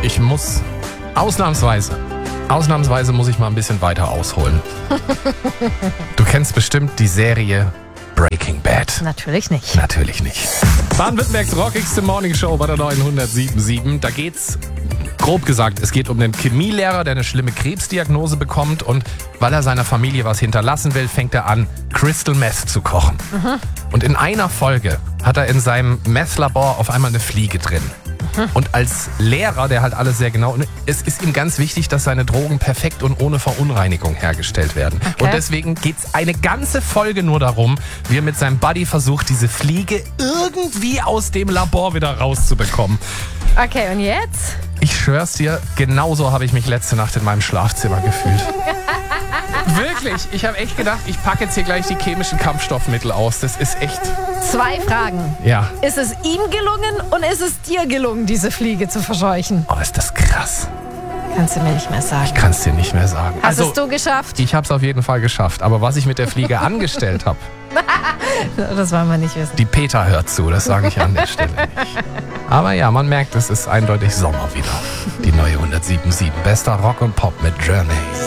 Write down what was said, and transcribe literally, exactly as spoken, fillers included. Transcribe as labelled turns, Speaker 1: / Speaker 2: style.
Speaker 1: ich muss ausnahmsweise, ausnahmsweise muss ich mal ein bisschen weiter ausholen. Du kennst bestimmt die Serie Breaking Bad.
Speaker 2: Natürlich nicht.
Speaker 1: Natürlich nicht. Baden-Württembergs rockigste Morningshow bei der neunhundertsieben Komma sieben. Da geht's, grob gesagt, es geht um den Chemielehrer, der eine schlimme Krebsdiagnose bekommt und weil er seiner Familie was hinterlassen will, fängt er an, Crystal Meth zu kochen. Mhm. Und in einer Folge hat er in seinem Meth-Labor auf einmal eine Fliege drin. Und als Lehrer, der halt alles sehr genau, es ist ihm ganz wichtig, dass seine Drogen perfekt und ohne Verunreinigung hergestellt werden.
Speaker 2: Okay.
Speaker 1: Und deswegen geht es eine ganze Folge nur darum, wie er mit seinem Buddy versucht, diese Fliege irgendwie aus dem Labor wieder rauszubekommen.
Speaker 2: Okay, und jetzt?
Speaker 1: Ich schwör's dir, genauso habe ich mich letzte Nacht in meinem Schlafzimmer gefühlt. Wirklich, ich habe echt gedacht, ich packe jetzt hier gleich die chemischen Kampfstoffmittel aus. Das ist echt...
Speaker 2: Zwei Fragen.
Speaker 1: Ja.
Speaker 2: Ist es ihm gelungen und ist es dir gelungen, diese Fliege zu verscheuchen?
Speaker 1: Oh, ist das krass.
Speaker 2: Kannst du mir nicht mehr sagen.
Speaker 1: Ich kann es dir nicht mehr sagen.
Speaker 2: Hast
Speaker 1: also,
Speaker 2: es du geschafft?
Speaker 1: Ich habe es auf jeden Fall geschafft. Aber was ich mit der Fliege angestellt habe,
Speaker 2: das wollen wir nicht wissen.
Speaker 1: die Peter hört zu, das sage ich an der Stelle nicht. Aber ja, man merkt, es ist eindeutig Sommer wieder. Die neue hundertsieben Komma sieben. Bester Rock und Pop mit Journey.